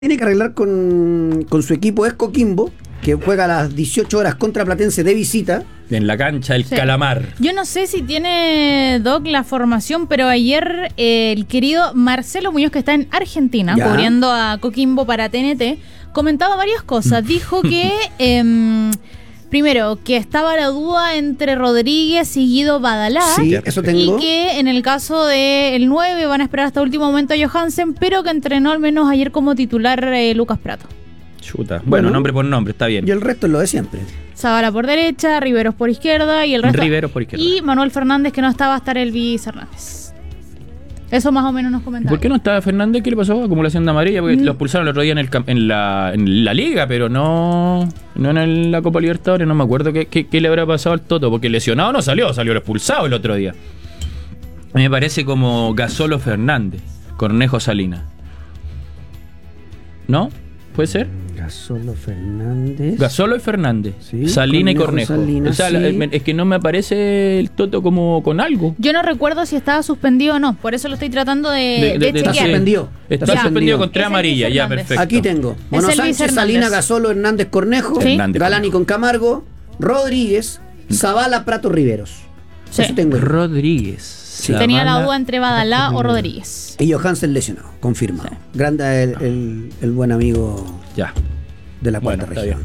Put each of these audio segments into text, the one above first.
tiene que arreglar con su equipo es Coquimbo, que juega a las 18 horas contra Platense de visita. En la cancha del Calamar. Yo no sé si tiene, Doc, la formación, pero ayer el querido Marcelo Muñoz, que está en Argentina, cubriendo a Coquimbo para TNT, comentaba varias cosas. Dijo que, primero, que estaba la duda entre Rodríguez y Guido Badalá. Sí, eso tengo. Y que en el caso del 9 van a esperar hasta el último momento a Johansen, pero que entrenó al menos ayer como titular Lucas Pratto. Chuta. Bueno, nombre por nombre, está bien. Y el resto es lo de siempre. Zavala por derecha, Riveros por izquierda y el resto. Riveros por izquierda. Y Manuel Fernández, que no estaba, a estar Elvis Hernández. Eso más o menos nos comentaron. ¿Por qué no estaba Fernández? ¿Qué le pasó? Acumulación de amarilla, porque lo expulsaron el otro día en la liga, pero no en la Copa Libertadores. No me acuerdo qué le habrá pasado al Toto, porque lesionado no salió expulsado el otro día. A mí me parece como Gasolo Fernández, Cornejo Salinas. ¿No? ¿Puede ser? Gasolo y Fernández. Sí, Salina y Cornejo. Salinas, o sea, sí. Es que no me aparece el Toto como con algo. Yo no recuerdo si estaba suspendido o no, por eso lo estoy tratando de Está chequear. suspendido. Está suspendido con 3 Es amarillas, Elvis ya, Hernández. perfecto. Aquí tengo Mono Es Elvis Sánchez, Hernández. Salina, Gasolo, Hernández, Cornejo, Sí. Galani con Camargo, Rodríguez, Zavala, Pratto, Riveros. Sí. Eso tengo. Rodríguez. Sí, tenía la duda entre Badalá o Rodríguez. Y Johansen lesionado, confirmado. Sí. Grande el buen amigo Ya. de la cuarta Bueno, está región.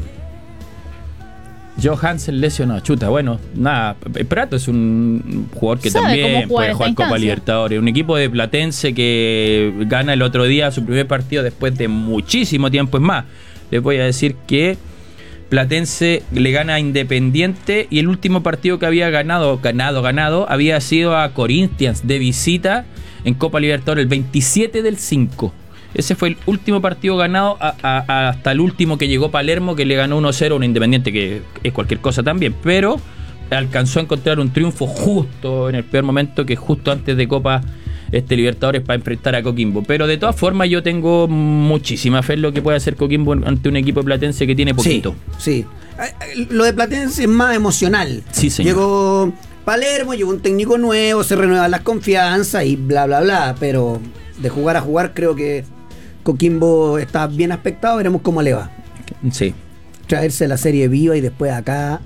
Johansen lesionado. Chuta, bueno, nada. Prato es un jugador que Sabe también cómo jugar puede esta jugar Copa instancia. Libertadores. Un equipo de Platense que gana el otro día su primer partido después de muchísimo tiempo. Es más, les voy a decir que Platense le gana a Independiente y el último partido que había ganado había sido a Corinthians de visita en Copa Libertadores el 27 del 5. Ese fue el último partido ganado hasta el último que llegó Palermo, que le ganó 1-0 a un Independiente, que es cualquier cosa también, pero alcanzó a encontrar un triunfo justo en el peor momento, que justo antes de Copa Libertadores, para enfrentar a Coquimbo. Pero de todas formas yo tengo muchísima fe en lo que puede hacer Coquimbo ante un equipo de Platense que tiene poquito. Sí. Lo de Platense es más emocional. Sí, señor. Llegó Palermo, llegó un técnico nuevo, se renuevan las confianzas y bla, bla, bla. Pero de jugar a jugar creo que Coquimbo está bien aspectado, veremos cómo le va. Sí. Traerse la serie viva y después acá.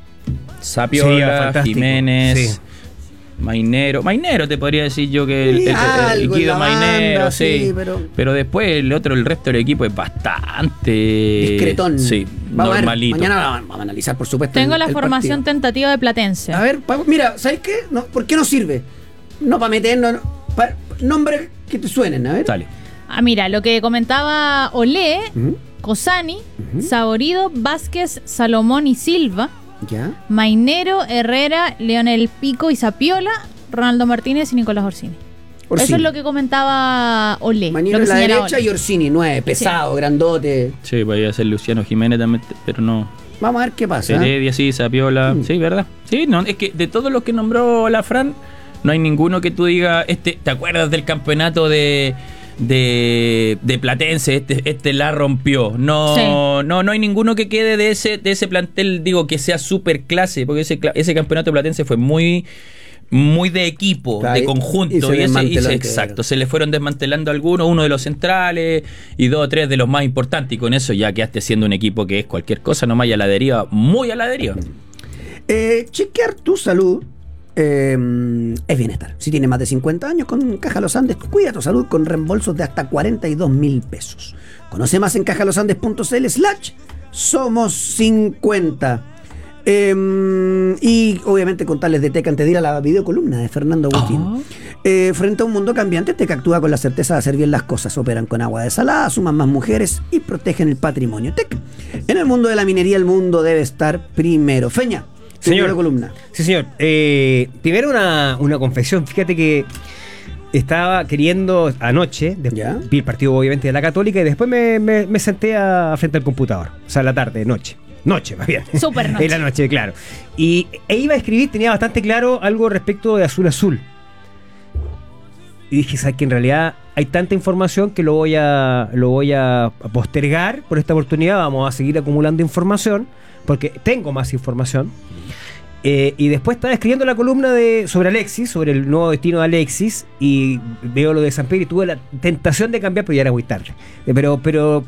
Sapiola, Jiménez, Sí. Mainero te podría decir yo que el algo Guido en la banda, Mainero, sí. pero después el resto del equipo es bastante discretón. Sí, Vamos normalito. A ver, mañana vamos a analizar, por supuesto. Tengo el la formación partido. tentativa de Platense. A ver, mira, ¿sabes qué? No, ¿por qué no sirve? No para meternos, nombres que te suenen, a ver. Dale. Mira, lo que comentaba Olé, Ujú. Cosani, Saborido, Vázquez, Salomón y Silva, Ya. Mainero, Herrera, Leonel Pico y Zapiola, Ronaldo Martínez y Nicolás Orsini. Eso es lo que comentaba Olé. Mañana lo en que la señalaba derecha Olé. y Orsini, 9, pesado, grandote. Sí, podría ser Luciano Jiménez también, pero no. Vamos a ver qué pasa. Heredia, sí, Sapiola, sí, ¿verdad? Sí, no, es que de todos los que nombró la Fran, no hay ninguno que tú digas, ¿te acuerdas del campeonato de Platense? Este la rompió. No, Sí. no hay ninguno que quede de ese plantel, digo, que sea super clase, porque ese campeonato de Platense fue muy de equipo, Claro, de conjunto, y se desmanteló exacto, se le fueron desmantelando algunos, uno de los centrales y 2 o 3 de los más importantes, y con eso ya quedaste siendo un equipo que es cualquier cosa, nomás y a la deriva, muy a la deriva. Chequear tu salud es bienestar. Si tienes más de 50 años, con Caja Los Andes, cuida tu salud con reembolsos de hasta 42.000 pesos. Conoce más en cajalosandes.cl/somos 50. Y obviamente contarles de Teca antes de ir a la videocolumna de Fernando Agustín. Frente a un mundo cambiante, Teca actúa con la certeza de hacer bien las cosas. Operan con agua desalada, suman más mujeres y protegen el patrimonio. Teca, en el mundo de la minería, el mundo debe estar primero. Feña, tu Señor. videocolumna. Sí, señor. Primero una confesión. Fíjate que estaba queriendo anoche, Ya. vi el partido obviamente de la Católica y después me senté frente al computador. O sea, la tarde, noche, más bien. Súper noche. En la noche, claro. E iba a escribir, tenía bastante claro algo respecto de Azul Azul. Y dije, ¿sabes que en realidad hay tanta información que lo voy a postergar por esta oportunidad? Vamos a seguir acumulando información, porque tengo más información. Y después estaba escribiendo la columna sobre Alexis, sobre el nuevo destino de Alexis, y veo lo de Samper y tuve la tentación de cambiar, pero ya era muy tarde. Pero